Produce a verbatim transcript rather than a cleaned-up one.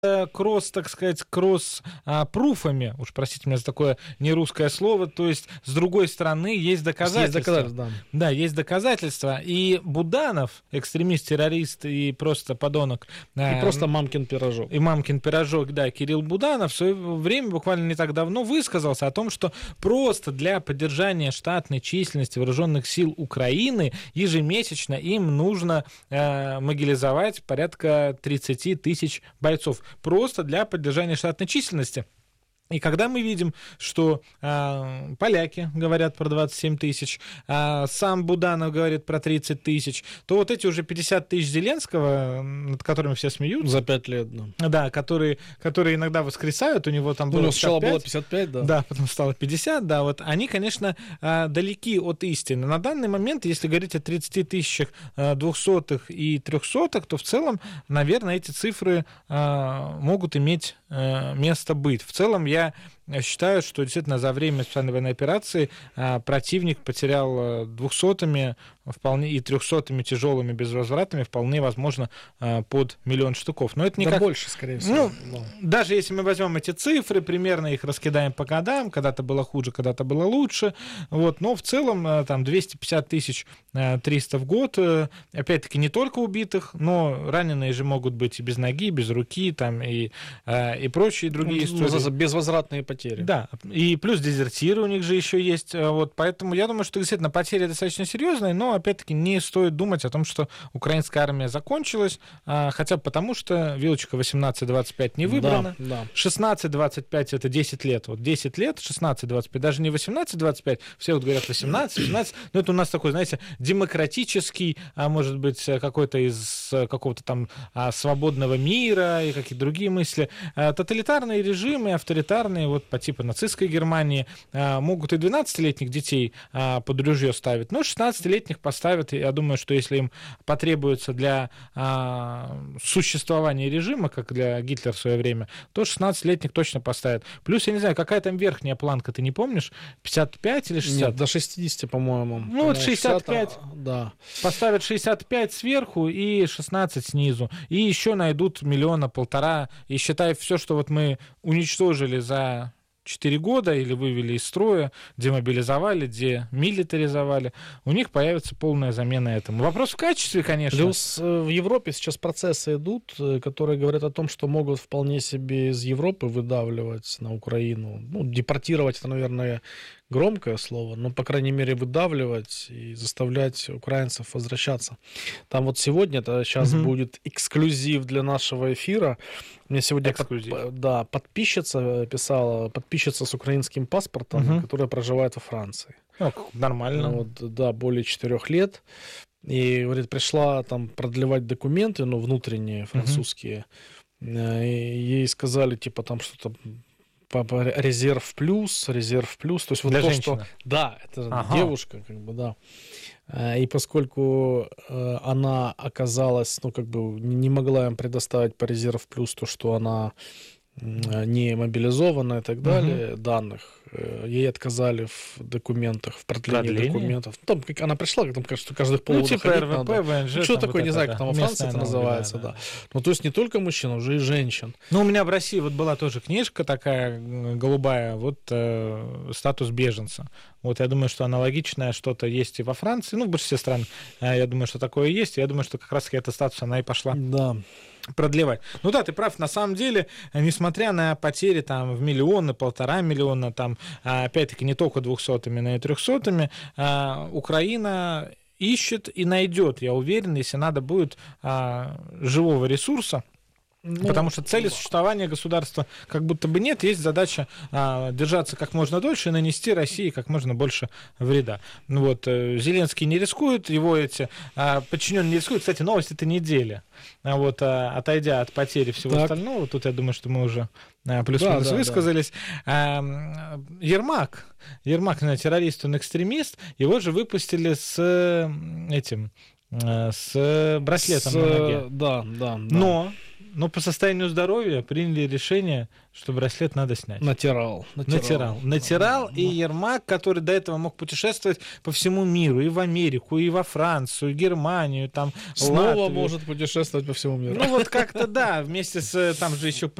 кросс, так сказать, кросс-пруфами, уж простите меня за такое нерусское слово, то есть с другой стороны есть доказательства. Есть доказательства, да. Да, есть доказательства. И Буданов, экстремист, террорист и просто подонок. И э, просто мамкин пирожок. И мамкин пирожок, да, Кирилл Буданов в свое время, буквально не так давно, высказался о том, что просто для поддержания штатной численности вооруженных сил Украины ежемесячно им нужно э, мобилизовать порядка тридцать тысяч бойцов. Просто для поддержания штатной численности. И когда мы видим, что э, поляки говорят про двадцать семь тысяч, э, сам Буданов говорит про тридцать тысяч, то вот эти уже пятьдесят тысяч Зеленского, над которыми все смеются. За пять лет, да. Да, которые, которые иногда воскресают, у него там ну, было пятьдесят пять. Сначала было пятьдесят пять, да. Да, потом стало пятьдесят, да, вот они, конечно, э, далеки от истины. На данный момент, если говорить о тридцати тысячах э, двухсотых и трехсотых, то в целом, наверное, эти цифры э, могут иметь э, место быть. В целом, я Я считаю, что действительно за время специальной военной операции а, противник потерял двухсотыми вполне, и трехсотыми тяжелыми безвозвратными вполне возможно а, под миллион штуков. Но это никак... Да больше, скорее всего. Ну, Но... Даже если мы возьмем эти цифры, примерно их раскидаем по годам, когда-то было хуже, когда-то было лучше, вот, но в целом там двести пятьдесят тысяч триста в год, опять-таки не только убитых, но раненые же могут быть и без ноги, и без руки, там, и, и прочие другие ну, истории. Безвозвратные потери. Да, и плюс дезертиры у них же еще есть, вот, поэтому я думаю, что действительно потери достаточно серьезные, но опять-таки не стоит думать о том, что украинская армия закончилась, хотя бы потому, что вилочка восемнадцать двадцать пять не выбрана, да, да. шестнадцать двадцать пять это десять лет, вот десять лет, шестнадцать двадцать пять, даже не восемнадцать двадцать пять, все вот говорят восемнадцать семнадцать, но это у нас такой, знаете, демократический, а может быть, какой-то из какого-то там свободного мира и какие-то другие мысли. Тоталитарные режимы, авторитарные, вот по типу нацистской Германии, могут и двенадцатилетних детей под ружье ставить, но шестнадцатилетних поставят, я думаю, что если им потребуется для существования режима, как для Гитлера в свое время, то шестнадцатилетних точно поставят. Плюс, я не знаю, какая там верхняя планка, ты не помнишь? пятьдесят пять или шестьдесят? Нет, до шестидесяти, по-моему. Ну, вот шестьдесят пять. шестьдесят, да. Поставят шестьдесят пять сверху и шестнадцать снизу. И еще найдут миллиона, полтора. И считай, все, что вот мы уничтожили за четыре года или вывели из строя, демобилизовали, демилитаризовали, у них появится полная замена этому. Вопрос в качестве, конечно. Плюс в Европе сейчас процессы идут, которые говорят о том, что могут вполне себе из Европы выдавливать на Украину. Ну, депортировать, это, наверное, громкое слово, но, по крайней мере, выдавливать и заставлять украинцев возвращаться. Там вот сегодня, это сейчас угу. будет эксклюзив для нашего эфира. Мне сегодня под, да, подписчица писала, подписчица с украинским паспортом, угу. которая проживает во Франции. Ну, нормально. Ну, вот, да, более четырех лет. И, говорит, пришла там продлевать документы, ну, внутренние, французские. Угу. И ей сказали, типа, там что-то... резерв плюс, резерв плюс, то есть вот для то, женщины. Что... Да, это ага. девушка, как бы, да. И поскольку она оказалась, ну, как бы, не могла им предоставить по резерв плюс то, что она не мобилизована и так далее, угу. данных, ей отказали в документах, в продлении Продление? документов. Там, как она пришла, там, кажется, каждых полгода ну, типа эр вэ пэ, вэ эн жэ. Ну, что такое, вот не это, знаю, да. как там во Франции это называется, да, да. да. Ну, то есть не только мужчин, уже и женщин. Ну, у меня в России вот была тоже книжка такая голубая, вот э, статус беженца. Вот я думаю, что аналогичное что-то есть и во Франции, ну, в большинстве стран, я думаю, что такое есть, я думаю, что как раз-таки эта статус, она и пошла. Да. Продлевать. Ну да, ты прав, на самом деле, несмотря на потери там в миллионы, полтора миллиона, там, опять-таки, не только двухсотыми, но и трехсотыми, Украина ищет и найдет, я уверен, если надо будет живого ресурса. Ну, потому что цели существования государства как будто бы нет, есть задача а, держаться как можно дольше и нанести России как можно больше вреда. Ну, вот, Зеленский не рискует, его эти а, подчиненные не рискуют. Кстати, новость этой недели. А вот, а, отойдя от потери всего так. остального, тут я думаю, что мы уже а, плюс-минус да, да, высказались. Да. А, Ермак, Ермак, террорист, он экстремист, его же выпустили с этим... с браслетом С, на ноге. Да, да, да. Но, но по состоянию здоровья приняли решение, что браслет надо снять. Натирал. Натирал. Натирал, натирал да, и Ермак, который до этого мог путешествовать по всему миру, и в Америку, и во Францию, и Германию, там, снова Латвию. может путешествовать по всему миру. Ну вот как-то да, вместе с, там же еще